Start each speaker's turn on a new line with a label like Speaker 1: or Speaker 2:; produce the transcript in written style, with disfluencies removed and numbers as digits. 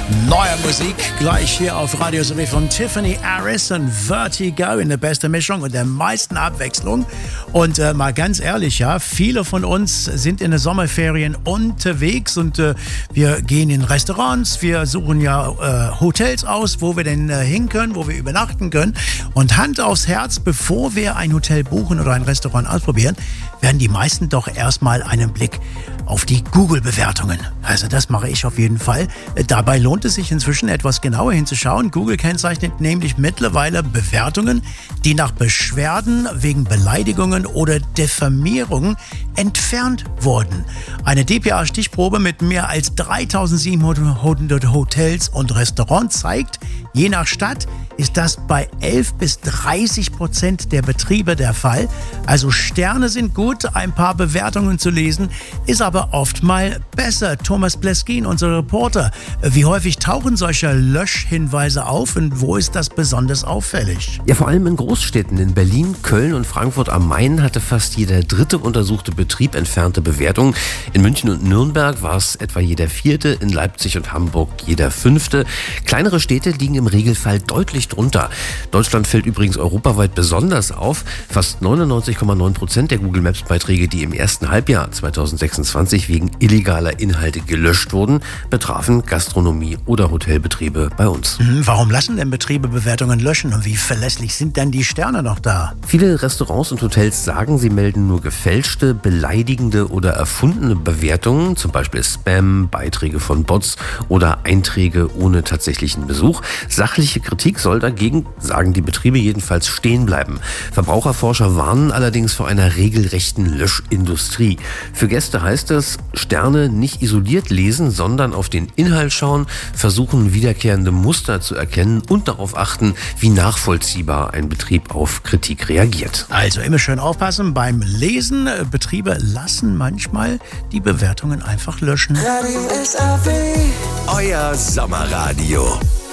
Speaker 1: Neue Musik gleich hier auf Radio SRF von Tiffany Harris und Vertigo in der besten Mischung und der meisten Abwechslung. Und mal ganz ehrlich, ja, viele von uns sind in den Sommerferien unterwegs und wir gehen in Restaurants, wir suchen ja Hotels aus, wo wir denn hin können, wo wir übernachten können. Und Hand aufs Herz, bevor wir ein Hotel buchen oder ein Restaurant ausprobieren, werden die meisten doch erstmal einen Blick auf die Google-Bewertungen. Also das mache ich auf jeden Fall. Dabei lohnt es sich inzwischen etwas genauer hinzuschauen. Google kennzeichnet nämlich mittlerweile Bewertungen, die nach Beschwerden wegen Beleidigungen oder Diffamierung entfernt wurden. Eine dpa-Stichprobe mit mehr als 3700 Hotels und Restaurants zeigt, je nach Stadt ist das bei 11-30% der Betriebe der Fall. Also Sterne sind gut, ein paar Bewertungen zu lesen, ist aber oft mal besser. Thomas Bleskin, unser Reporter, wie häufig tauchen solche Löschhinweise auf und wo ist das besonders auffällig?
Speaker 2: Ja, vor allem in Großstädten. In Berlin, Köln und Frankfurt am Main hatte fast jeder dritte untersuchte Betrieb entfernte Bewertungen. In München und Nürnberg war es etwa jeder vierte, in Leipzig und Hamburg jeder fünfte. Kleinere Städte liegen im Regelfall deutlich drunter. Deutschland fällt übrigens europaweit besonders auf. Fast 99,9% der Google Maps Beiträge, die im ersten Halbjahr 2026 wegen illegaler Inhalte gelöscht wurden, betrafen Gastronomie oder Hotelbetriebe bei uns.
Speaker 1: Warum lassen denn Betriebe Bewertungen löschen und wie verlässlich sind denn die Sterne noch da?
Speaker 2: Viele Restaurants und Hotels sagen, sie melden nur gefälschte, beleidigende oder erfundene Bewertungen, zum Beispiel Spam, Beiträge von Bots oder Einträge ohne tatsächlichen Besuch. Sachliche Kritik soll dagegen, sagen die Betriebe jedenfalls, stehen bleiben. Verbraucherforscher warnen allerdings vor einer regelrechten Löschindustrie. Für Gäste heißt es, Sterne nicht isoliert lesen, sondern auf den Inhalt schauen, versuchen wiederkehrende Muster zu erkennen und darauf achten, wie nachvollziehbar ein Betrieb auf Kritik reagiert.
Speaker 1: Also immer schön aufpassen beim Lesen. Betriebe lassen manchmal die Bewertungen einfach löschen.
Speaker 3: Radio SRF. Euer Sommerradio.